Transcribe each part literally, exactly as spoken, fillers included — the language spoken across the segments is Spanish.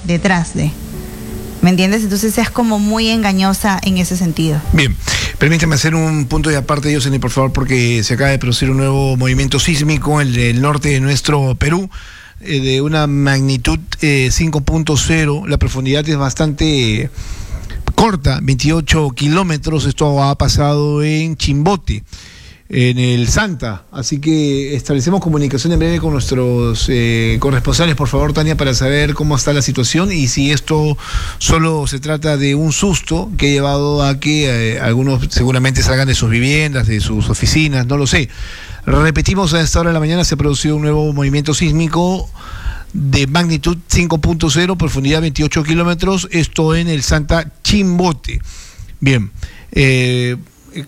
detrás de. ¿Me entiendes? Entonces es como muy engañosa en ese sentido. Bien, permíteme hacer un punto de aparte, Yoselin, por favor, porque se acaba de producir un nuevo movimiento sísmico en el norte de nuestro Perú, eh, de una magnitud eh, cinco punto cero. La profundidad es bastante corta, veintiocho kilómetros. Esto ha pasado en Chimbote, en el Santa, así que establecemos comunicación en breve con nuestros eh, corresponsales, por favor, Tania, para saber cómo está la situación y si esto solo se trata de un susto que ha llevado a que eh, algunos seguramente salgan de sus viviendas, de sus oficinas, no lo sé. Repetimos, a esta hora de la mañana se ha producido un nuevo movimiento sísmico de magnitud cinco punto cero, profundidad veintiocho kilómetros, esto en el Santa Chimbote. Bien, eh...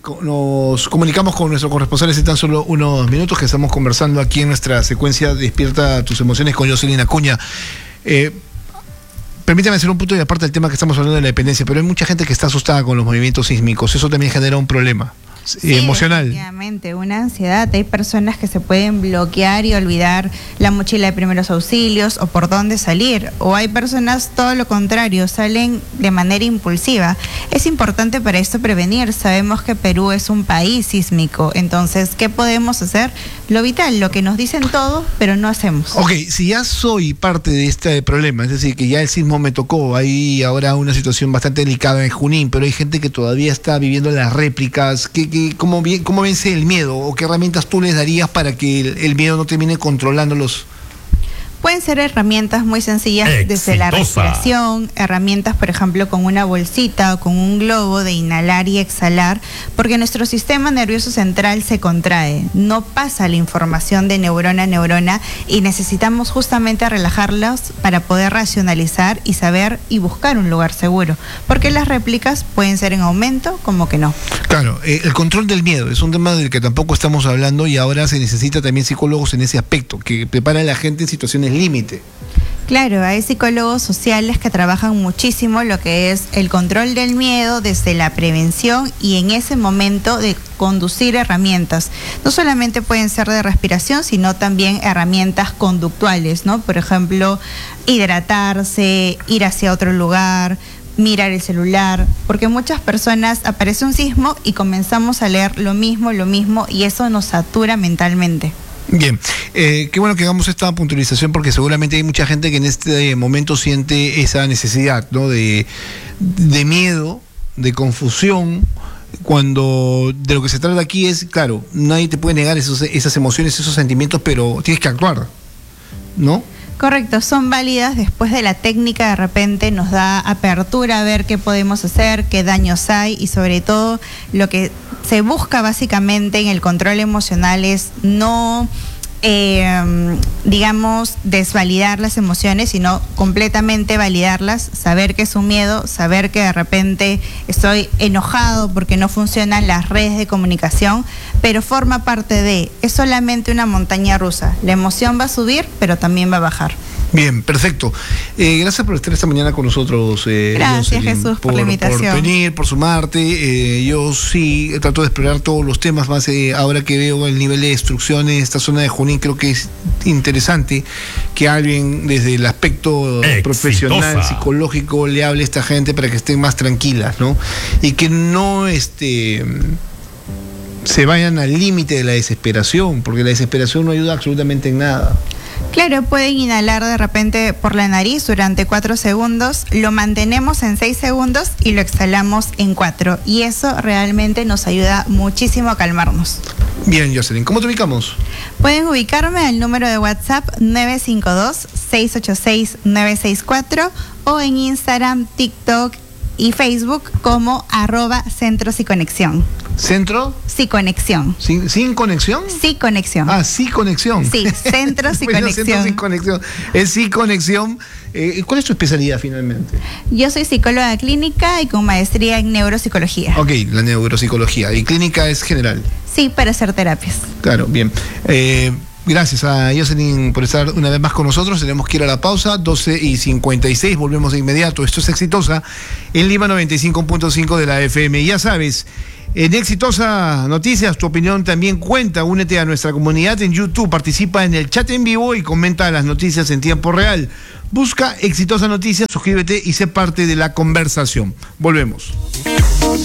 nos comunicamos con nuestros corresponsales en tan solo unos minutos, que estamos conversando aquí en nuestra secuencia Despierta tus emociones con Yoselin Acuña. Eh, permítame hacer un punto de aparte del tema que estamos hablando de la dependencia, pero hay mucha gente que está asustada con los movimientos sísmicos. Eso también genera un problema sí, emocional. Efectivamente, una ansiedad. Hay personas que se pueden bloquear y olvidar la mochila de primeros auxilios o por dónde salir. O hay personas, todo lo contrario, salen de manera impulsiva. Es importante para esto prevenir. Sabemos que Perú es un país sísmico. Entonces, ¿qué podemos hacer? Lo vital, lo que nos dicen todos, pero no hacemos. Ok, si ya soy parte de este problema, es decir, que ya el sismo me tocó, hay ahora una situación bastante delicada en Junín, pero hay gente que todavía está viviendo las réplicas. ¿Qué, qué, cómo, ¿Cómo vence el miedo? ¿O qué herramientas tú les darías para que el, el miedo no termine controlándolos? Pueden ser herramientas muy sencillas. Exitosa. Desde la respiración, herramientas, por ejemplo, con una bolsita o con un globo de inhalar y exhalar, porque nuestro sistema nervioso central se contrae, no pasa la información de neurona a neurona y necesitamos justamente relajarlos para poder racionalizar y saber y buscar un lugar seguro, porque las réplicas pueden ser en aumento como que no. Claro, eh, el control del miedo es un tema del que tampoco estamos hablando y ahora se necesita también psicólogos en ese aspecto, que preparan a la gente en situaciones límite. Claro, hay psicólogos sociales que trabajan muchísimo lo que es el control del miedo desde la prevención y en ese momento de conducir herramientas. No solamente pueden ser de respiración, sino también herramientas conductuales, ¿no? Por ejemplo, hidratarse, ir hacia otro lugar, mirar el celular, porque muchas personas aparece un sismo y comenzamos a leer lo mismo, lo mismo, y eso nos satura mentalmente. Bien, eh, qué bueno que hagamos esta puntualización porque seguramente hay mucha gente que en este momento siente esa necesidad, ¿no? De, de miedo, de confusión, cuando de lo que se trata aquí es, claro, nadie te puede negar esos, esas emociones, esos sentimientos, pero tienes que actuar, ¿no? Correcto, son válidas. Después de la técnica, de repente nos da apertura a ver qué podemos hacer, qué daños hay y sobre todo lo que se busca básicamente en el control emocional es no, eh, digamos, desvalidar las emociones, sino completamente validarlas, saber que es un miedo, saber que de repente estoy enojado porque no funcionan las redes de comunicación, pero forma parte de, es solamente una montaña rusa. La emoción va a subir, pero también va a bajar. Bien, perfecto. Eh, gracias por estar esta mañana con nosotros. Eh, gracias, Yoselin, Jesús, por, por la invitación. Por venir, por sumarte. Eh, yo sí trato de explorar todos los temas, más eh, ahora que veo el nivel de destrucción en esta zona de Junín, creo que es interesante que alguien desde el aspecto Exitosa. profesional, psicológico, le hable a esta gente para que estén más tranquilas, ¿no? Y que no este se vayan al límite de la desesperación, porque la desesperación no ayuda absolutamente en nada. Claro, pueden inhalar de repente por la nariz durante cuatro segundos, lo mantenemos en seis segundos y lo exhalamos en cuatro. Y eso realmente nos ayuda muchísimo a calmarnos. Bien, Yoselin, ¿cómo te ubicamos? Pueden ubicarme al número de WhatsApp nueve cinco dos, seis ocho seis, nueve seis cuatro o en Instagram, TikTok y Facebook como arroba Centros y Conexión. ¿Centro? Sí, conexión. ¿Sin, sin conexión? Sí, conexión. Ah, sí, conexión. Sí, Centros y bueno, Conexión. Centros y Conexión. Es sí, conexión. Eh, ¿Cuál es tu especialidad finalmente? Yo soy psicóloga clínica y con maestría en neuropsicología. Ok, la neuropsicología. ¿Y clínica es general? Sí, para hacer terapias. Claro, bien. Eh, Gracias a Yoselin por estar una vez más con nosotros. Tenemos que ir a la pausa, doce y cincuenta y seis, volvemos de inmediato. Esto es Exitosa en Lima noventa y cinco punto cinco de la F M. Ya sabes, En Exitosa Noticias, tu opinión también cuenta. Únete a nuestra comunidad en YouTube, participa en el chat en vivo y comenta las noticias en tiempo real. Busca Exitosa Noticias, suscríbete y sé parte de la conversación. Volvemos.